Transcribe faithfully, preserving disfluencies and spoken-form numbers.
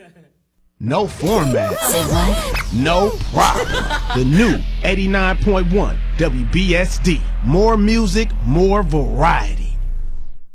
No format. No problem. The new eighty-nine point one W B S D. More music, more variety.